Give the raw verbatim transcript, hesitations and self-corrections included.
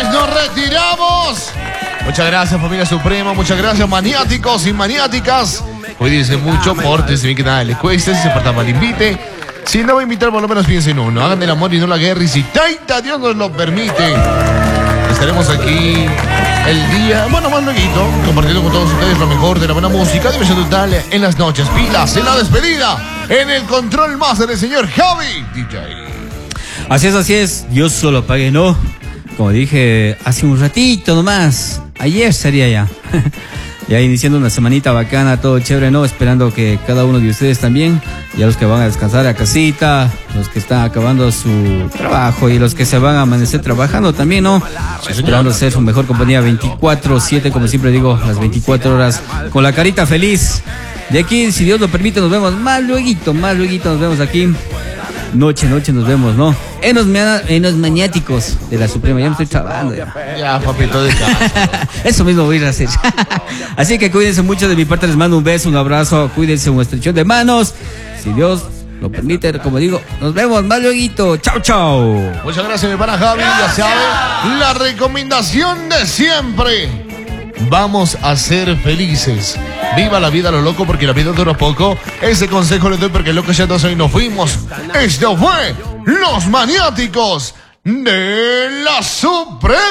pues nos retiramos. Muchas gracias, familia Suprema. Muchas gracias, maniáticos y maniáticas. Cuídense mucho, pórtense bien, que nada les cueste. Si se porta mal, invite. Si no va a invitar, por lo menos piensen en uno. Hagan el amor y no la guerra. Y si taita Dios nos lo permite, estaremos aquí el día, bueno, más luego, compartiendo con todos ustedes lo mejor de la buena música, diversión total en las noches, pilas, en la despedida, en el control máster del señor Javi D J. Así es, así es. Yo solo pagué, ¿no? Como dije hace un ratito nomás. Ayer sería ya. Ya iniciando una semanita bacana, todo chévere, ¿no? Esperando que cada uno de ustedes también, ya los que van a descansar a casita, los que están acabando su trabajo y los que se van a amanecer trabajando también, ¿no? Esperando ser su mejor compañía veinticuatro siete, como siempre digo, las veinticuatro horas, con la carita feliz. De aquí, si Dios lo permite, nos vemos más lueguito, más lueguito, nos vemos aquí. Noche, noche nos vemos, ¿no? En los, en los maniáticos de la Suprema. Ya me estoy trabando. Ya, ya papito de casa. Eso mismo voy a hacer. Así que cuídense mucho. De mi parte les mando un beso, un abrazo. Cuídense, un estrechón de manos. Si Dios lo permite, como digo, nos vemos más luego. Chao, chao. Muchas gracias, mi pana Javi. Ya sabe, la recomendación de siempre. Vamos a ser felices. Viva la vida a lo loco, porque la vida dura poco. Ese consejo le doy porque loco ya todos hoy nos fuimos. Esto fue Los Maniáticos de la Suprema.